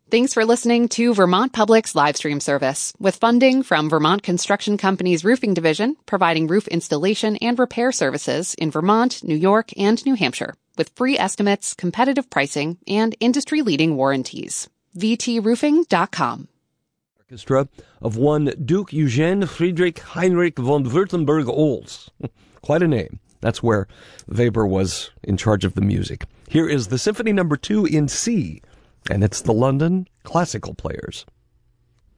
Thanks for listening to Vermont Public's live stream service, with funding from Vermont Construction Company's Roofing Division, providing roof installation and repair services in Vermont, New York, and New Hampshire, with free estimates, competitive pricing, and industry-leading warranties. VTRoofing.com. Orchestra of one Duke Eugen Friedrich Heinrich von Württemberg-Oels. Quite a name. That's where Weber was in charge of the music. Here is the Symphony No. 2 in C, and it's the London Classical Players.